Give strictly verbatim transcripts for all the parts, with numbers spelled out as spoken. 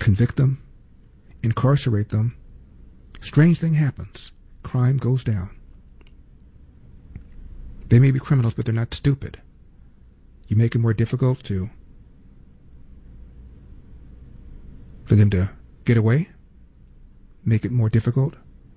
convict them, incarcerate them, strange thing happens. Crime goes down. They may be criminals, but they're not stupid. You make it more difficult to for them to get away, make it more difficult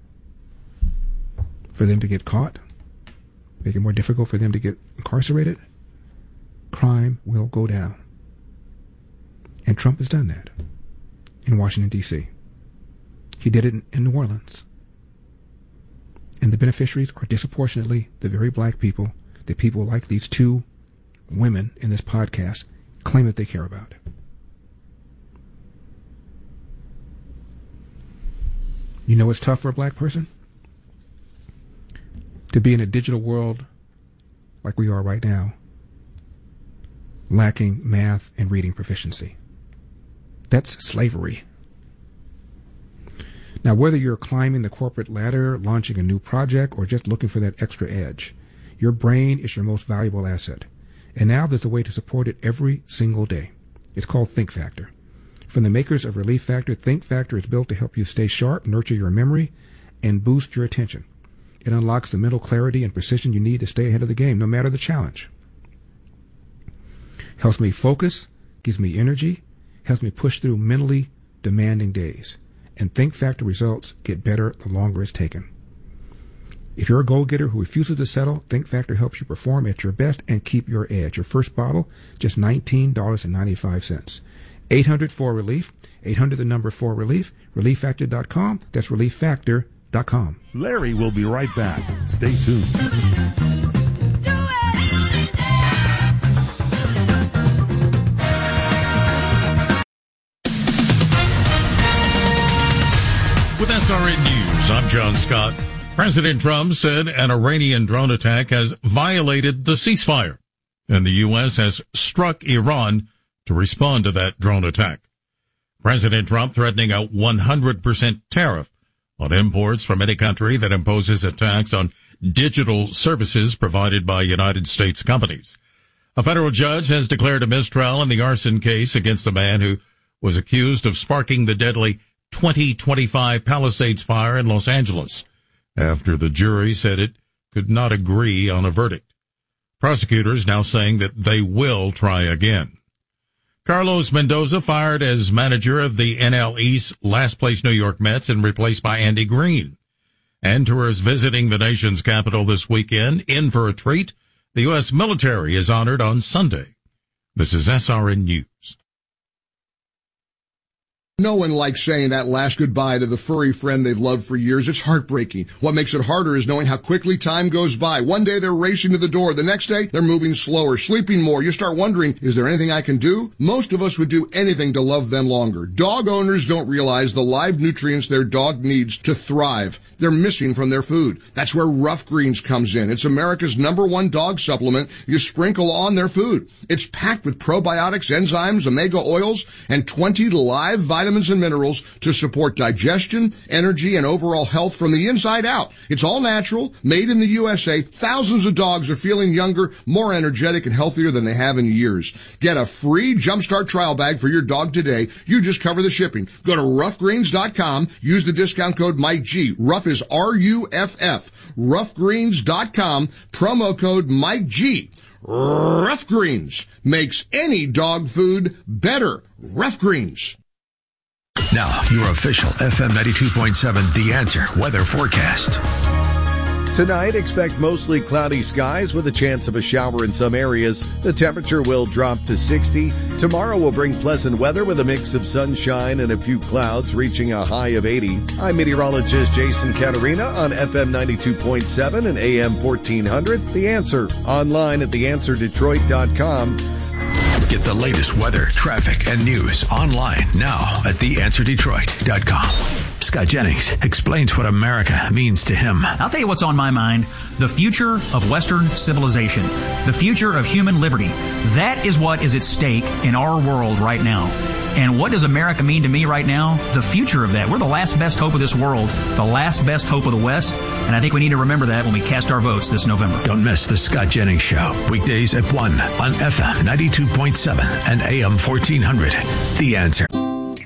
for them to get caught, make it more difficult for them to get incarcerated. Crime will go down. And Trump has done that in Washington, D C He did it in, in New Orleans. And the beneficiaries are disproportionately the very black people that people like these two women in this podcast claim that they care about. You know it's tough for a black person? To be in a digital world like we are right now, lacking math and reading proficiency. That's slavery. Now, whether you're climbing the corporate ladder, launching a new project, or just looking for that extra edge, your brain is your most valuable asset. And now there's a way to support it every single day. It's called Think Factor. From the makers of Relief Factor, Think Factor is built to help you stay sharp, nurture your memory, and boost your attention. It unlocks the mental clarity and precision you need to stay ahead of the game, no matter the challenge. Helps me focus, gives me energy, helps me push through mentally demanding days. And Think Factor results get better the longer it's taken. If you're a go-getter who refuses to settle, Think Factor helps you perform at your best and keep your edge. Your first bottle, just nineteen dollars and ninety-five cents. eight hundred four relief, eight hundred the number four relief, relief factor dot com. That's relief factor dot com. Larry will be right back. Stay tuned. With S R N News, I'm John Scott. President Trump said an Iranian drone attack has violated the ceasefire, and the U S has struck Iran to respond to that drone attack. President Trump threatening a one hundred percent tariff on imports from any country that imposes a tax on digital services provided by United States companies. A federal judge has declared a mistrial in the arson case against the man who was accused of sparking the deadly twenty twenty-five Palisades fire in Los Angeles, after the jury said it could not agree on a verdict. Prosecutors now saying that they will try again. Carlos Mendoza fired as manager of the N L East last-place New York Mets and replaced by Andy Green. And tourists visiting the nation's capital this weekend in for a treat. The U S military is honored on Sunday. This is S R N News. No one likes saying that last goodbye to the furry friend they've loved for years. It's heartbreaking. What makes it harder is knowing how quickly time goes by. One day they're racing to the door. The next day they're moving slower, sleeping more. You start wondering, is there anything I can do? Most of us would do anything to love them longer. Dog owners don't realize the live nutrients their dog needs to thrive. They're missing from their food. That's where Rough Greens comes in. It's America's number one dog supplement you sprinkle on their food. It's packed with probiotics, enzymes, omega oils, and twenty live vitamins vitamins and minerals to support digestion, energy, and overall health from the inside out. It's all natural, made in the U S A. Thousands of dogs are feeling younger, more energetic, and healthier than they have in years. Get a free Jumpstart trial bag for your dog today. You just cover the shipping. Go to rough greens dot com. Use the discount code Mike G. Rough is R U F F. rough greens dot com. Promo code Mike G. Rough Greens makes any dog food better. Rough Greens. Now, your official F M ninety-two point seven The Answer weather forecast. Tonight, expect mostly cloudy skies with a chance of a shower in some areas. The temperature will drop to sixty. Tomorrow will bring pleasant weather with a mix of sunshine and a few clouds, reaching a high of eighty. I'm meteorologist Jason Caterina on F M ninety-two point seven and A M fourteen hundred. The Answer, online at the answer detroit dot com. Get the latest weather, traffic, and news online now at the answer detroit dot com. Scott Jennings explains what America means to him. I'll tell you what's on my mind. The future of Western civilization. The future of human liberty. That is what is at stake in our world right now. And what does America mean to me right now? The future of that. We're the last best hope of this world, the last best hope of the West, and I think we need to remember that when we cast our votes this November. Don't miss the Scott Jennings Show, weekdays at one on F M ninety-two point seven and A M fourteen hundred. The Answer.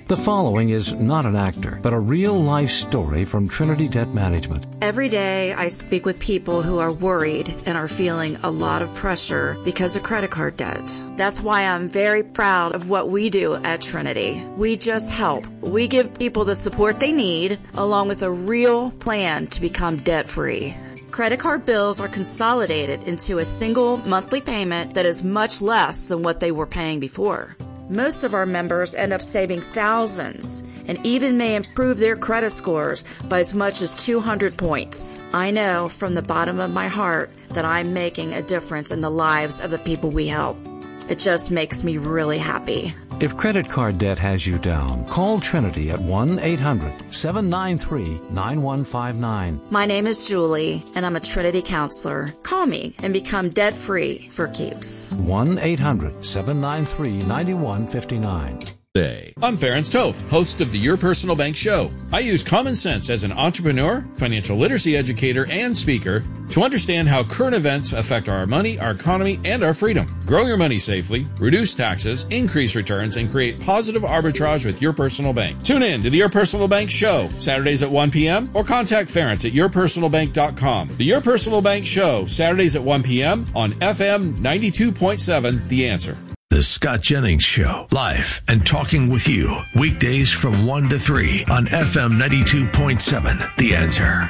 The following is not an actor, but a real-life story from Trinity Debt Management. Every day I speak with people who are worried and are feeling a lot of pressure because of credit card debt. That's why I'm very proud of what we do at Trinity. We just help. We give people the support they need, along with a real plan to become debt-free. Credit card bills are consolidated into a single monthly payment that is much less than what they were paying before. Most of our members end up saving thousands and even may improve their credit scores by as much as two hundred points. I know from the bottom of my heart that I'm making a difference in the lives of the people we help. It just makes me really happy. If credit card debt has you down, call Trinity at one eight hundred seven nine three nine one five nine. My name is Julie, and I'm a Trinity counselor. Call me and become debt-free for keeps. one eight hundred seven nine three nine one five nine. I'm Ferenc Toth, host of the Your Personal Bank Show. I use common sense as an entrepreneur, financial literacy educator, and speaker to understand how current events affect our money, our economy, and our freedom. Grow your money safely, reduce taxes, increase returns, and create positive arbitrage with Your Personal Bank. Tune in to the Your Personal Bank Show, Saturdays at one p.m. or contact Ferenc at your personal bank dot com. The Your Personal Bank Show, Saturdays at one p.m. on F M ninety-two point seven, The Answer. The Scott Jennings Show, live and talking with you, weekdays from one to three on F M ninety-two point seven, The Answer.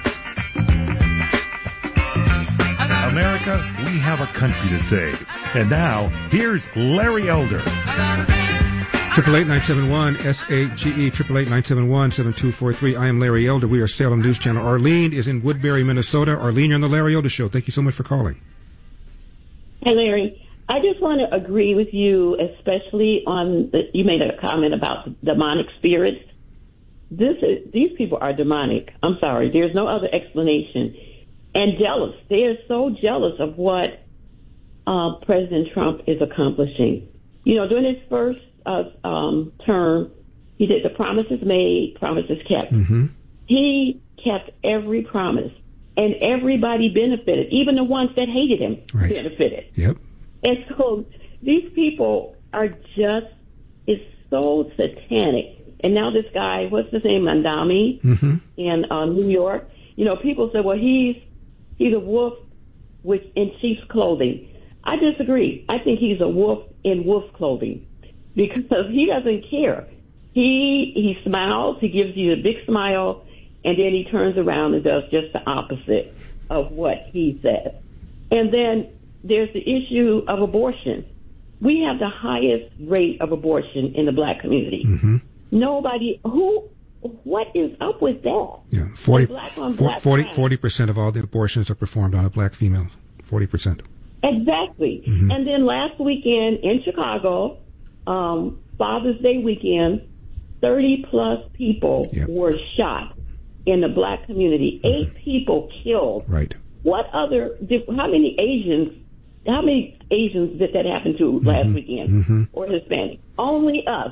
America, we have a country to save. And now, here's Larry Elder. Triple eight nine seven one S A G E triple eight nine seven one seven two four three. I am Larry Elder. We are Salem News Channel. Arlene is in Woodbury, Minnesota. Arlene, you're on the Larry Elder Show. Thank you so much for calling. Hey, Larry. I just want to agree with you, especially on the, you made a comment about demonic spirits. This is, these people are demonic. I'm sorry. There's no other explanation. And jealous. They are so jealous of what uh, President Trump is accomplishing. You know, during his first uh, um, term, he did the promises made, promises kept. Mm-hmm. He kept every promise, and everybody benefited. Even the ones that hated him right. benefited. Yep. And so these people are just, it's so satanic. And now this guy, what's his name, Mandami, mm-hmm. in uh, New York, you know, people say, well, he's he's a wolf with in sheep's clothing. I disagree. I think he's a wolf in wolf clothing because he doesn't care. He he smiles, he gives you a big smile, and then he turns around and does just the opposite of what he says. And then there's the issue of abortion. We have the highest rate of abortion in the black community. Mm-hmm. Nobody, who, what is up with that? Yeah, forty, black on for, black forty, crime. forty percent of all the abortions are performed on a black female. forty percent. Exactly. Mm-hmm. And then last weekend in Chicago, um, Father's Day weekend, thirty plus people yep. were shot in the black community. Mm-hmm. Eight people killed. Right. What other, did, how many Asians How many Asians did that happen to last mm-hmm. weekend? Mm-hmm. Or Hispanic? Only us.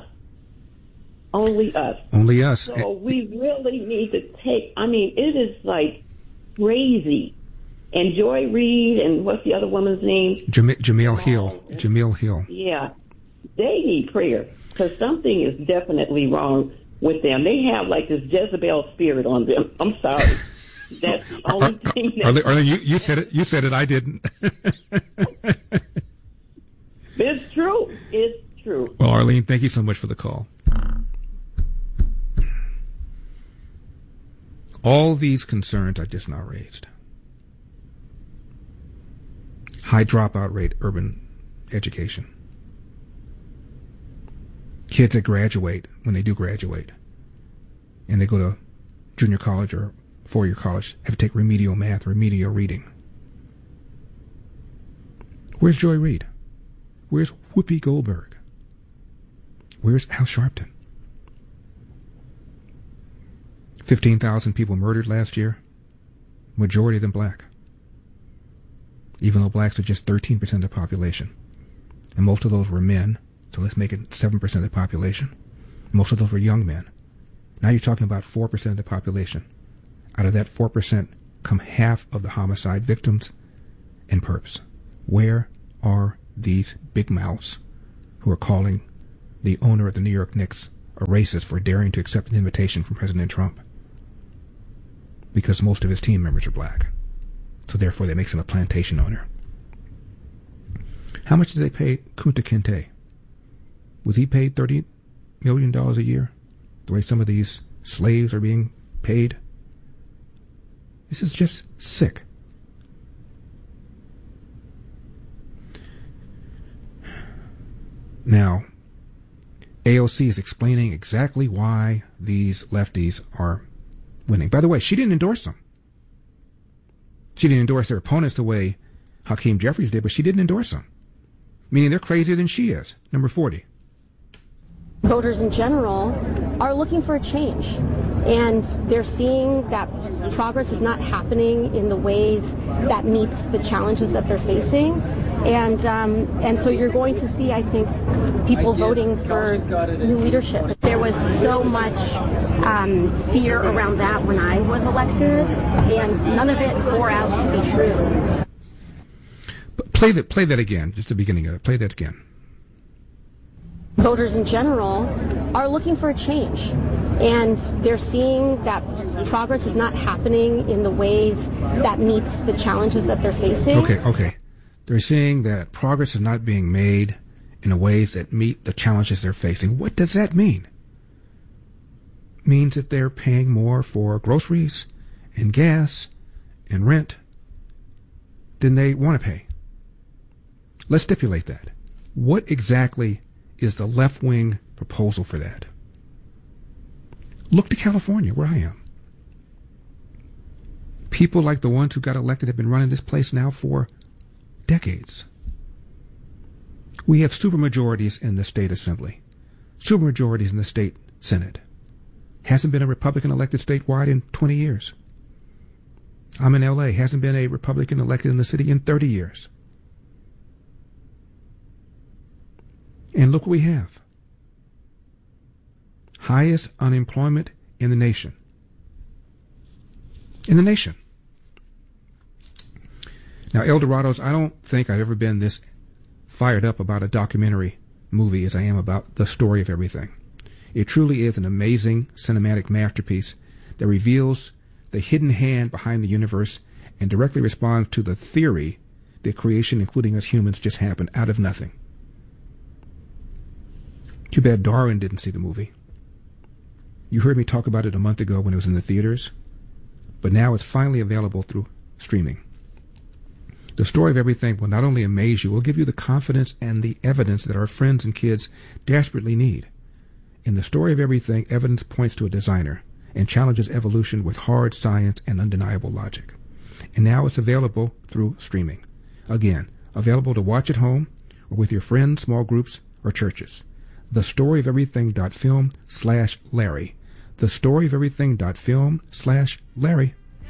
Only us. Only us. So we really need to take, I mean, it is like crazy. And Joy Reid and what's the other woman's name? Jam- Jamil Hill. Jamil Hill. Yeah. They need prayer because something is definitely wrong with them. They have like this Jezebel spirit on them. I'm sorry. That's the only Ar- thing that... Arlene, Arlene, you, you said it. You said it. I didn't. It's true. It's true. Well, Arlene, thank you so much for the call. All these concerns I just now raised. High dropout rate, urban education. Kids that graduate, when they do graduate, and they go to junior college or four-year college, have to take remedial math, remedial reading. Where's Joy Reid? Where's Whoopi Goldberg? Where's Al Sharpton? fifteen thousand people murdered last year, majority of them black. Even though blacks are just thirteen percent of the population. And most of those were men, so let's make it seven percent of the population. Most of those were young men. Now you're talking about four percent of the population. Out of that four percent come half of the homicide victims and perps. Where are these big mouths who are calling the owner of the New York Knicks a racist for daring to accept an invitation from President Trump, because most of his team members are black. So therefore, that makes him a plantation owner. How much did they pay Kunta Kinte? Was he paid thirty million dollars a year, the way some of these slaves are being paid? This is just sick. Now, A O C is explaining exactly why these lefties are winning. By the way, she didn't endorse them. She didn't endorse their opponents the way Hakeem Jeffries did, but she didn't endorse them. Meaning they're crazier than she is. Number forty. Voters in general are looking for a change, and they're seeing that progress is not happening in the ways that meets the challenges that they're facing. And um, and so you're going to see, I think, people voting for new leadership. There was so much um, fear around that when I was elected, and none of it bore out to be true. But play that, play that again, just the beginning of it. Play that again. Voters in general are looking for a change, and they're seeing that progress is not happening in the ways that meets the challenges that they're facing. Okay, okay. They're seeing that progress is not being made in a ways that meet the challenges they're facing. What does that mean? It means that they're paying more for groceries and gas and rent than they want to pay. Let's stipulate that. What exactly is the left-wing proposal for that? Look to California, where I am. People like the ones who got elected have been running this place now for decades. We have supermajorities in the state assembly, supermajorities in the state senate. Hasn't been a Republican elected statewide in twenty years. I'm in L A. Hasn't been a Republican elected in the city in thirty years. And look what we have. Highest unemployment in the nation. In the nation. Now, El Dorados, I don't think I've ever been this fired up about a documentary movie as I am about The Story of Everything. It truly is an amazing cinematic masterpiece that reveals the hidden hand behind the universe and directly responds to the theory that creation, including us humans, just happened out of nothing. Too bad Darwin didn't see the movie. You heard me talk about it a month ago when it was in the theaters, but now it's finally available through streaming. The Story of Everything will not only amaze you, it will give you the confidence and the evidence that our friends and kids desperately need. In The Story of Everything, evidence points to a designer and challenges evolution with hard science and undeniable logic. And now it's available through streaming. Again, available to watch at home or with your friends, small groups, or churches. The Story of Everything dot film slash Larry. The Story of Everything dot film slash Larry.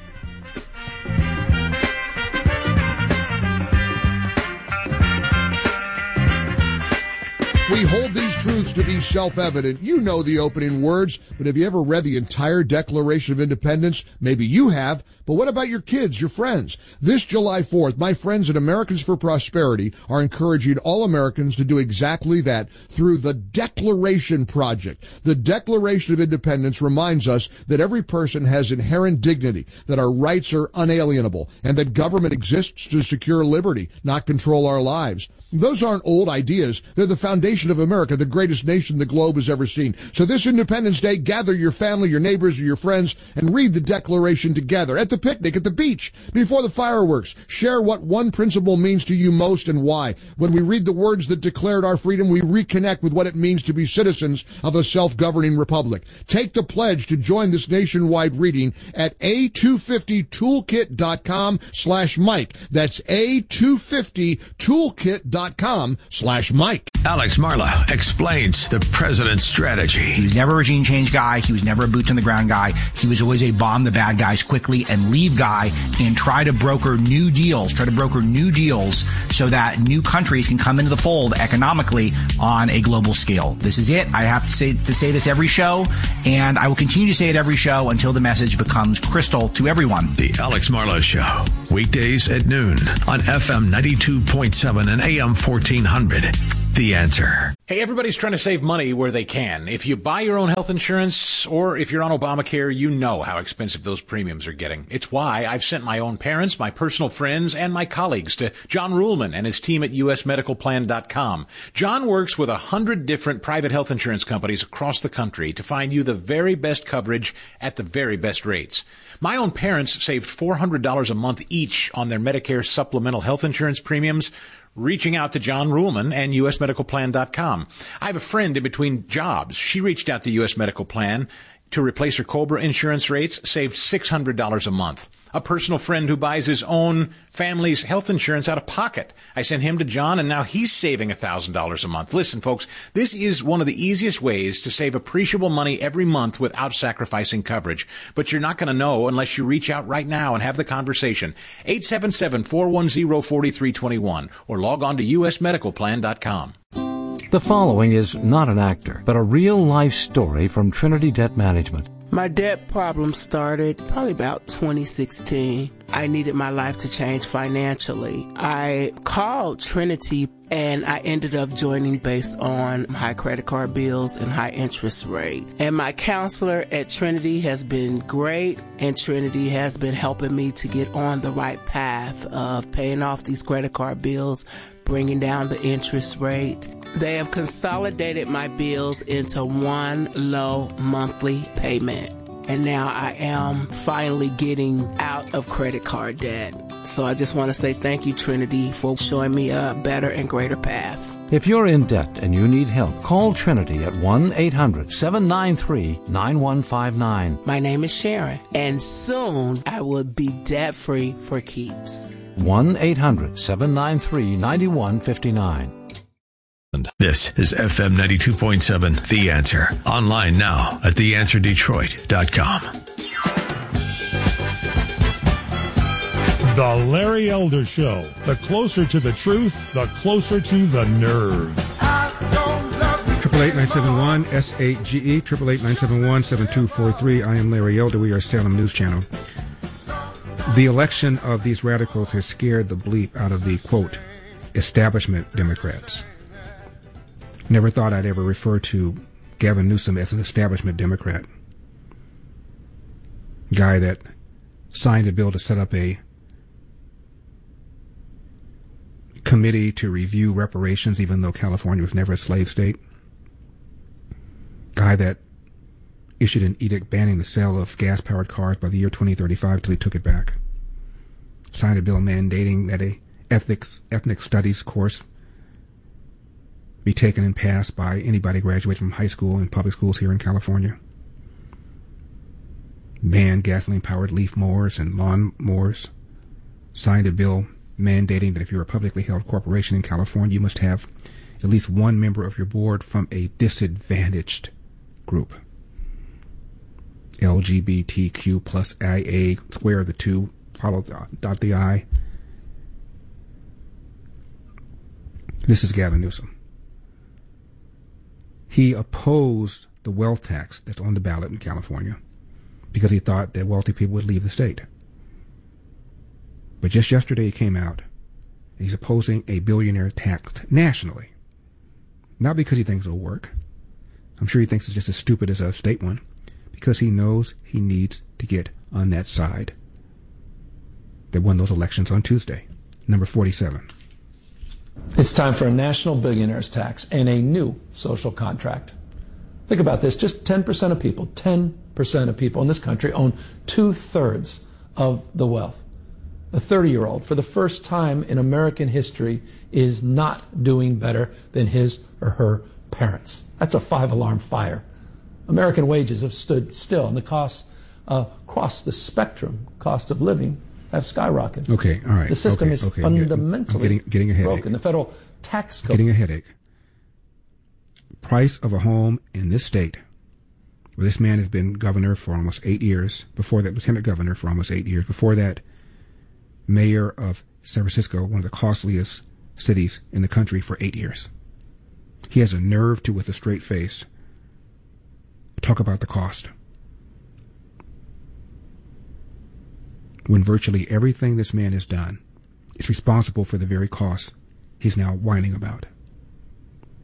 We hold these truths to be self-evident. You know the opening words, but have you ever read the entire Declaration of Independence? Maybe you have, but what about your kids, your friends? This July fourth, my friends at Americans for Prosperity are encouraging all Americans to do exactly that through the Declaration Project. The Declaration of Independence reminds us that every person has inherent dignity, that our rights are unalienable, and that government exists to secure liberty, not control our lives. Those aren't old ideas. They're the foundation of America, the greatest nation the globe has ever seen. So this Independence Day, gather your family, your neighbors, or your friends, and read the Declaration together at the picnic, at the beach, before the fireworks. Share what one principle means to you most and why. When we read the words that declared our freedom, we reconnect with what it means to be citizens of a self-governing republic. Take the pledge to join this nationwide reading at A two fifty toolkit dot com slash Mike. That's A two fifty toolkit dot com slash Mike. Alex Marla explains the president's strategy. He was never a regime change guy. He was never a boots on the ground guy. He was always a bomb the bad guys quickly and leave guy and try to broker new deals, try to broker new deals so that new countries can come into the fold economically on a global scale. This is it. I have to say, to say this every show, and I will continue to say it every show until the message becomes crystal to everyone. The Alex Marla Show, weekdays at noon on F M ninety-two point seven and A M fourteen hundred. The Answer. Hey, everybody's trying to save money where they can. If you buy your own health insurance or if you're on Obamacare, you know how expensive those premiums are getting. It's why I've sent my own parents, my personal friends, and my colleagues to John Ruhlman and his team at U S medical plan dot com. John works with a hundred different private health insurance companies across the country to find you the very best coverage at the very best rates. My own parents saved four hundred dollars a month each on their Medicare supplemental health insurance premiums, reaching out to John Ruhlman and U S medical plan dot com. I have a friend in between jobs. She reached out to U S Medical Plan to replace her COBRA insurance rates, saved six hundred dollars a month. A personal friend who buys his own family's health insurance out of pocket. I sent him to John, and now he's saving one thousand dollars a month. Listen, folks, this is one of the easiest ways to save appreciable money every month without sacrificing coverage. But you're not going to know unless you reach out right now and have the conversation. eight seven seven, four one zero, four three two one or log on to U S medical plan dot com. The following is not an actor, but a real-life story from Trinity Debt Management. My debt problem started probably about twenty sixteen. I needed my life to change financially. I called Trinity and I ended up joining based on high credit card bills and high interest rate. And my counselor at Trinity has been great, and Trinity has been helping me to get on the right path of paying off these credit card bills, bringing down the interest rate. They have consolidated my bills into one low monthly payment. And now I am finally getting out of credit card debt. So I just want to say thank you, Trinity, for showing me a better and greater path. If you're in debt and you need help, call Trinity at one eight hundred, seven nine three, nine one five nine. My name is Sharon, and soon I will be debt-free for keeps. one eight hundred, seven nine three, nine one five nine. This is F M ninety-two point seven, The Answer. Online now at the answer detroit dot com. The Larry Elder Show. The closer to the truth, the closer to the nerve. Triple eight nine seven one S eight G E. Triple eight nine seven one seven two four three. I am Larry Elder. We are Salem News Channel. The election of these radicals has scared the bleep out of the quote establishment Democrats. Never thought I'd ever refer to Gavin Newsom as an establishment Democrat. Guy that signed a bill to set up a committee to review reparations, even though California was never a slave state. Guy that issued an edict banning the sale of gas-powered cars by the year twenty thirty-five till he took it back. Signed a bill mandating that a ethics, ethnic studies course be taken and passed by anybody graduating from high school and public schools here in California. Banned gasoline-powered leaf mowers and lawn mowers. Signed a bill mandating that if you're a publicly held corporation in California, you must have at least one member of your board from a disadvantaged group. L G B T Q plus I A, square the two, follow dot the I. This is Gavin Newsom. He opposed the wealth tax that's on the ballot in California because he thought that wealthy people would leave the state. But just yesterday he came out and he's opposing a billionaire tax nationally. Not because he thinks it'll work. I'm sure he thinks it's just as stupid as a state one. Because he knows he needs to get on that side that won those elections on Tuesday. Number forty-seven. It's time for a national billionaires tax and a new social contract. Think about this. Just ten percent of people, ten percent of people in this country own two-thirds of the wealth. A thirty-year-old, for the first time in American history, is not doing better than his or her parents. That's a five-alarm fire. American wages have stood still, and the costs uh, across the spectrum, cost of living, have skyrocketed. Okay, all right. The system okay, is okay. fundamentally I'm getting, getting a headache. broken. The federal tax code. Getting a headache. Price of a home in this state, where this man has been governor for almost eight years, before that, lieutenant governor for almost eight years, before that, mayor of San Francisco, one of the costliest cities in the country, for eight years. He has a nerve to, with a straight face, talk about the cost. When virtually everything this man has done is responsible for the very cost he's now whining about.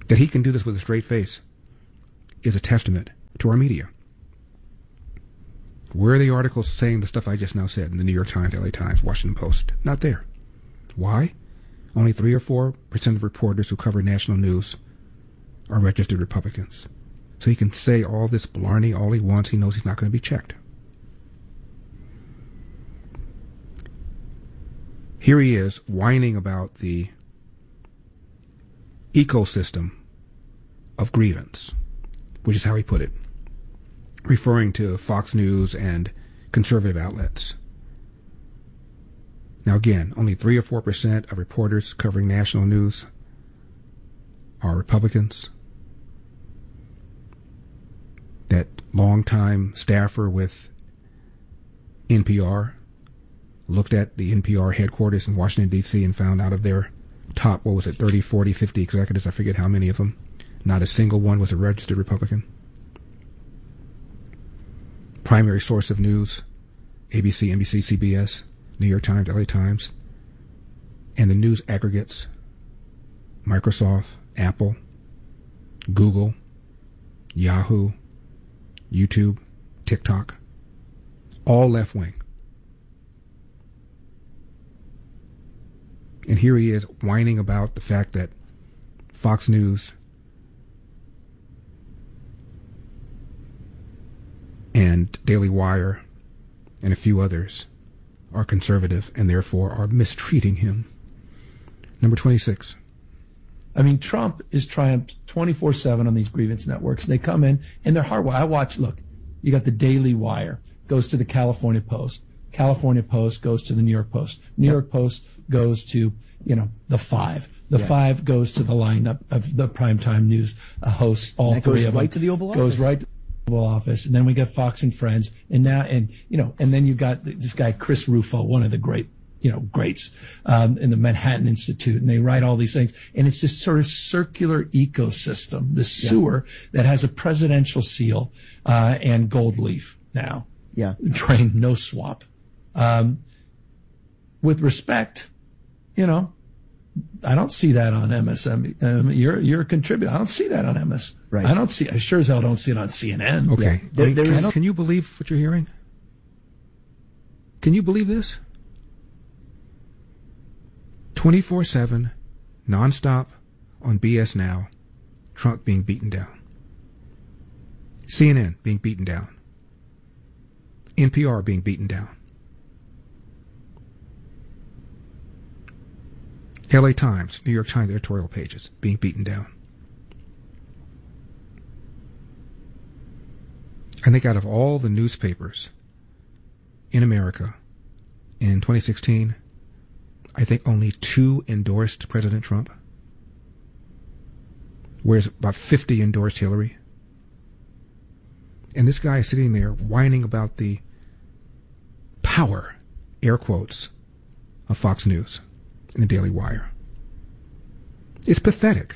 That he can do this with a straight face is a testament to our media. Where are the articles saying the stuff I just now said in the New York Times, L A Times, Washington Post? Not there. Why? Only three or four percent of reporters who cover national news are registered Republicans. So he can say all this blarney all he wants. He knows he's not going to be checked. Here he is whining about the ecosystem of grievance, which is how he put it, referring to Fox News and conservative outlets. Now again, only three or four percent of reporters covering national news are Republicans. That longtime staffer with N P R looked at the N P R headquarters in Washington, D C and found out of their top, what was it, thirty, forty, fifty executives, I forget how many of them, not a single one was a registered Republican. Primary source of news, A B C, N B C, C B S, New York Times, L A Times, and the news aggregates, Microsoft, Apple, Google, Yahoo, YouTube, TikTok, all left-wing. And here he is whining about the fact that Fox News and Daily Wire and a few others are conservative and therefore are mistreating him. Number twenty-six. I mean, Trump is triumphed twenty-four seven on these grievance networks. They come in and they're hard. I watch, look, you got the Daily Wire, goes to the California Post. California Post goes to the New York Post. New yep. York Post goes to, you know, the Five. The yeah. Five goes to the lineup of the primetime news uh, hosts, all that three goes of right them. to the Oval Goes Office. right to the Oval Office. And then we got Fox and Friends. And now, and, you know, and then you got this guy, Chris Rufo, one of the great, you know, greats, um, in the Manhattan Institute. And they write all these things. And it's this sort of circular ecosystem, the sewer yeah. that has a presidential seal, uh, and gold leaf now. Yeah. Drain, no swamp. Um, with respect, you know, I don't see that on M S M. Um, you're you're a contributor. I don't see that on M S. Right. I don't see. I sure as hell don't see it on C N N. Okay. Yeah. There, there can, is, can you believe what you're hearing? Can you believe this? twenty-four seven, nonstop on B S Now, Trump being beaten down. C N N being beaten down. N P R being beaten down. L A Times, New York Times editorial pages being beaten down. I think out of all the newspapers in America in twenty sixteen, I think only two endorsed President Trump, whereas about fifty endorsed Hillary. And this guy is sitting there whining about the power, air quotes, of Fox News and the Daily Wire. It's pathetic.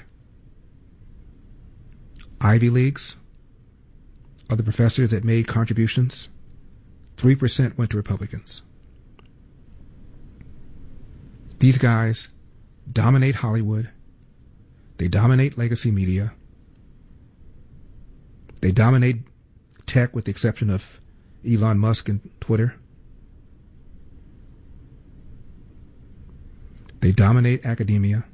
Ivy Leagues, other professors that made contributions, three percent went to Republicans. These guys dominate Hollywood. They dominate legacy media. They dominate tech with the exception of Elon Musk and Twitter. They dominate academia.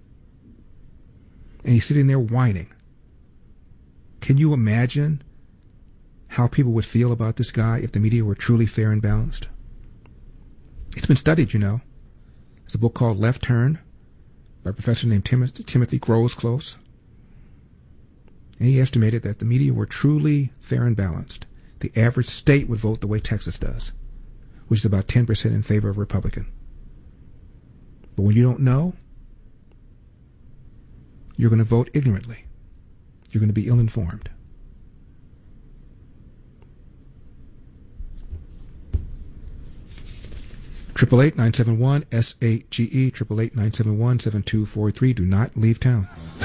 And he's sitting there whining. Can you imagine how people would feel about this guy if the media were truly fair and balanced? It's been studied, you know. There's a book called Left Turn by a professor named Tim- Timothy Grosclose. And he estimated that if the media were truly fair and balanced, the average state would vote the way Texas does, which is about ten percent in favor of Republican. But when you don't know, you're going to vote ignorantly. You're going to be ill-informed. Triple eight nine seven one S A G E triple eight nine seven one seven two four three. Do not leave town.